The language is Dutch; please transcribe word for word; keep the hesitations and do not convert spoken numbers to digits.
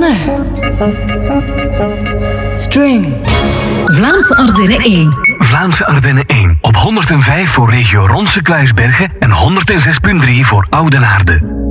String. Vlaamse Ardennen één. Vlaamse Ardennen één. Op honderdvijf voor regio Ronse Kluisbergen en honderdzes komma drie voor Oudenaarde.